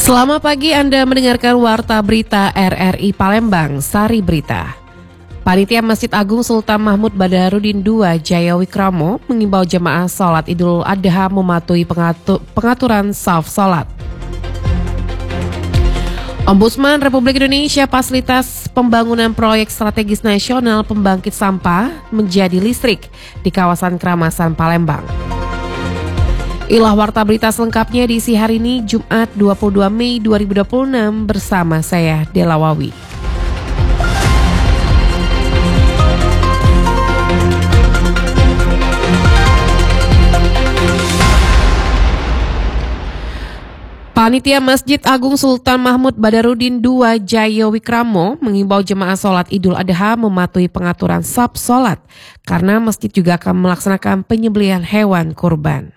Selamat pagi, Anda mendengarkan Warta Berita RRI Palembang, Sari Berita. Panitia Masjid Agung Sultan Mahmud Badarudin II Jayawikramo mengimbau jemaah sholat Idul Adha mematuhi pengaturan shaf sholat. Ombudsman Republik Indonesia fasilitas pembangunan proyek strategis nasional pembangkit sampah menjadi listrik di kawasan Keramasan Palembang. Inilah Warta Berita selengkapnya diisi hari ini Jumat 22 Mei 2026 bersama saya Dela Wawi. Panitia Masjid Agung Sultan Mahmud Badarudin II Jayawikramo mengimbau jemaah sholat Idul Adha mematuhi pengaturan shaf sholat karena masjid juga akan melaksanakan penyembelihan hewan kurban.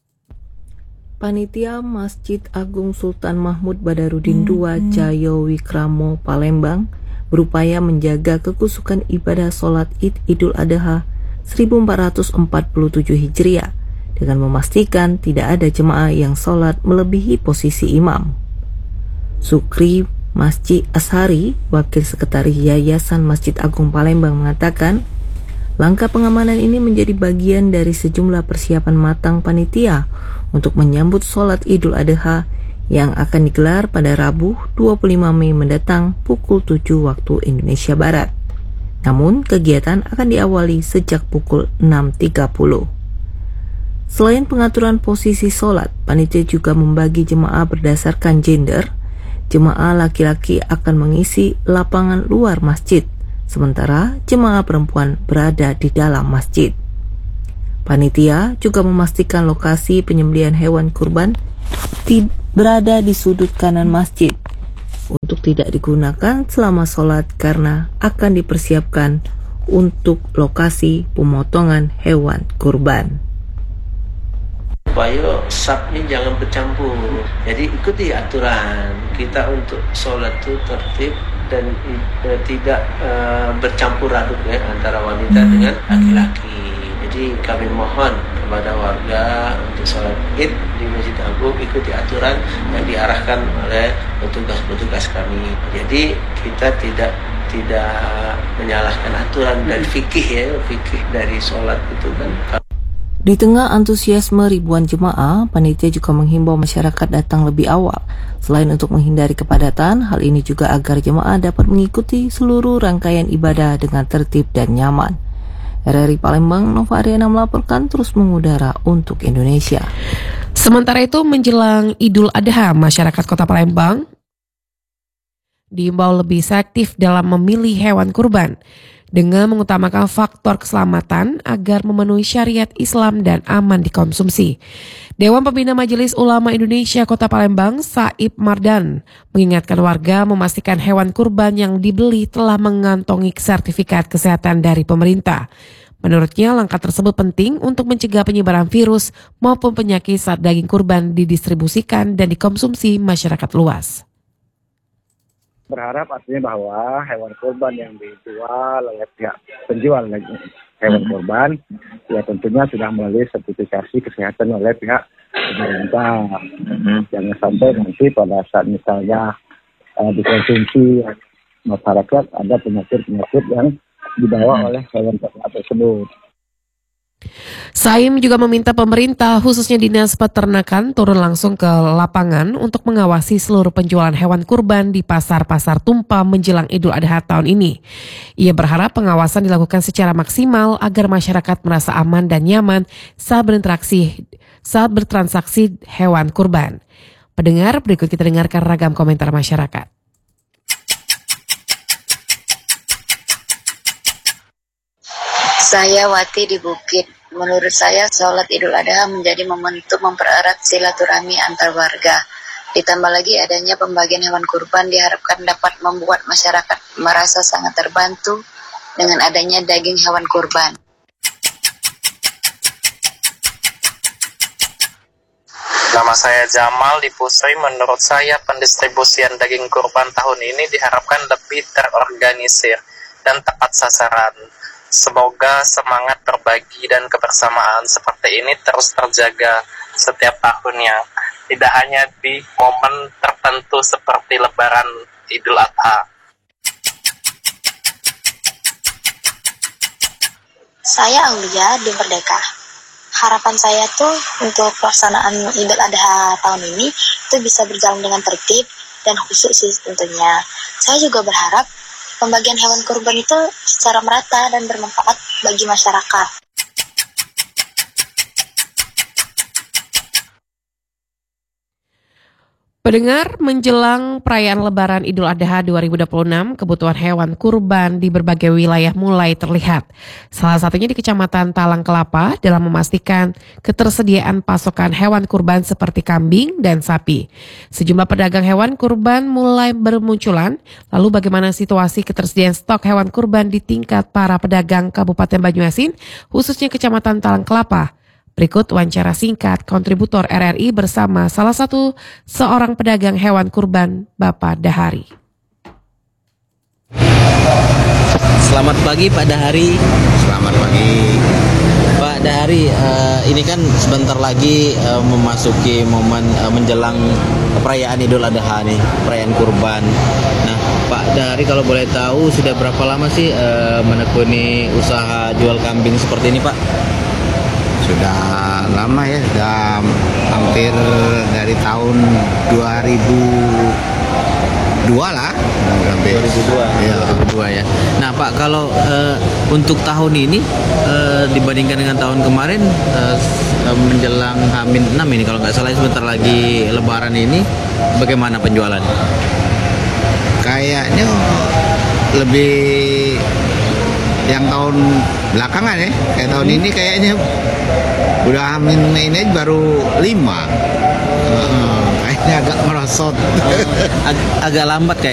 Panitia Masjid Agung Sultan Mahmud Badarudin II Jayawikramo Palembang berupaya menjaga kekusukan ibadah sholat Id Idul Adha 1447 Hijriah dengan memastikan tidak ada jemaah yang sholat melebihi posisi imam. Sukri Masjid Ashari, Wakil Sekretaris Yayasan Masjid Agung Palembang mengatakan, langkah pengamanan ini menjadi bagian dari sejumlah persiapan matang panitia untuk menyambut sholat Idul Adha yang akan digelar pada Rabu 25 Mei mendatang pukul 7 waktu Indonesia Barat. Namun, kegiatan akan diawali sejak pukul 6.30. Selain pengaturan posisi sholat, panitia juga membagi jemaah berdasarkan gender. Jemaah laki-laki akan mengisi lapangan luar masjid, sementara jemaah perempuan berada di dalam masjid. Panitia juga memastikan lokasi penyembelihan hewan kurban berada di sudut kanan masjid untuk tidak digunakan selama sholat karena akan dipersiapkan untuk lokasi pemotongan hewan kurban. Supaya shafnya jangan bercampur, jadi ikuti aturan kita untuk sholat itu tertib dan tidak bercampur aduk ya antara wanita dengan laki-laki. Jadi kami mohon kepada warga untuk sholat Id di Masjid Agung ikuti aturan yang diarahkan oleh petugas-petugas kami. Jadi kita tidak menyalahkan aturan dari fikih dari sholat itu kan. Di tengah antusiasme ribuan jemaah, panitia juga menghimbau masyarakat datang lebih awal. Selain untuk menghindari kepadatan, hal ini juga agar jemaah dapat mengikuti seluruh rangkaian ibadah dengan tertib dan nyaman. RRI Palembang, Nova Ariana melaporkan terus mengudara untuk Indonesia. Sementara itu menjelang Idul Adha, masyarakat Kota Palembang diimbau lebih selektif dalam memilih hewan kurban dengan mengutamakan faktor keselamatan agar memenuhi syariat Islam dan aman dikonsumsi. Dewan Pembina Majelis Ulama Indonesia Kota Palembang, Saib Mardan, mengingatkan warga memastikan hewan kurban yang dibeli telah mengantongi sertifikat kesehatan dari pemerintah. Menurutnya, langkah tersebut penting untuk mencegah penyebaran virus maupun penyakit saat daging kurban didistribusikan dan dikonsumsi masyarakat luas. Berharap artinya bahwa hewan kurban yang dijual oleh pihak penjual hewan kurban ya tentunya sudah melalui sertifikasi kesehatan oleh pihak pemerintah. Jangan sampai nanti pada saat misalnya dikonsumsi masyarakat ada penyakit-penyakit yang dibawa oleh hewan tersebut. Saim juga meminta pemerintah khususnya Dinas Peternakan turun langsung ke lapangan untuk mengawasi seluruh penjualan hewan kurban di pasar-pasar tumpah menjelang Idul Adha tahun ini. Ia berharap pengawasan dilakukan secara maksimal agar masyarakat merasa aman dan nyaman saat bertransaksi hewan kurban. Pendengar, berikut kita dengarkan ragam komentar masyarakat. Saya Wati di Bukit. Menurut saya, sholat Idul Adha menjadi momentum mempererat silaturahmi antar warga. Ditambah lagi adanya pembagian hewan kurban diharapkan dapat membuat masyarakat merasa sangat terbantu dengan adanya daging hewan kurban. Nama saya Jamal di Pusri. Menurut saya pendistribusian daging kurban tahun ini diharapkan lebih terorganisir dan tepat sasaran. Semoga semangat berbagi dan kebersamaan seperti ini terus terjaga setiap tahunnya, tidak hanya di momen tertentu seperti Lebaran Idul Adha. Saya Aulia di Merdeka. Harapan saya tuh untuk pelaksanaan Idul Adha tahun ini itu bisa berjalan dengan tertib dan khusyuk sih tentunya. Saya juga berharap pembagian hewan kurban itu secara merata dan bermanfaat bagi masyarakat. Pendengar, menjelang perayaan Lebaran Idul Adha 2026, kebutuhan hewan kurban di berbagai wilayah mulai terlihat. Salah satunya di Kecamatan Talang Kelapa dalam memastikan ketersediaan pasokan hewan kurban seperti kambing dan sapi. Sejumlah pedagang hewan kurban mulai bermunculan. Lalu bagaimana situasi ketersediaan stok hewan kurban di tingkat para pedagang Kabupaten Banyuasin, khususnya Kecamatan Talang Kelapa? Berikut wawancara singkat kontributor RRI bersama salah satu seorang pedagang hewan kurban, Bapak Dahari. Selamat pagi Pak Dahari. Selamat pagi Pak Dahari, ini kan sebentar lagi memasuki momen menjelang perayaan Idul Adha nih, perayaan kurban. Nah Pak Dahari, kalau boleh tahu sudah berapa lama sih menekuni usaha jual kambing seperti ini Pak? Sudah lama ya, sudah hampir dari tahun 2002 lah. 2002 ya. 2002 ya. Nah Pak, kalau untuk tahun ini dibandingkan dengan tahun kemarin, menjelang H-6 ini kalau nggak salah sebentar lagi Lebaran ini, bagaimana penjualan? Kayaknya lebih yang tahun belakangan ya, kayak tahun ini kayaknya udah ini baru 5. Kayaknya agak merosot. Agak lambat